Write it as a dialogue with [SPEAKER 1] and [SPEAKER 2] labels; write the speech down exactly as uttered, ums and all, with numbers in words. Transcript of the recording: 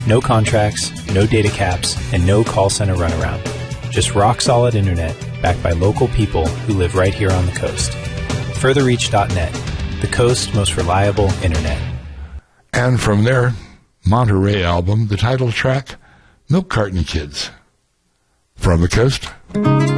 [SPEAKER 1] No contracts, no data caps, and no call center runaround. Just rock-solid internet backed by local people who live right here on the coast. further reach dot net, the coast's most reliable internet.
[SPEAKER 2] And from their Monterey album, the title track, Milk Carton Kids. From the Coast.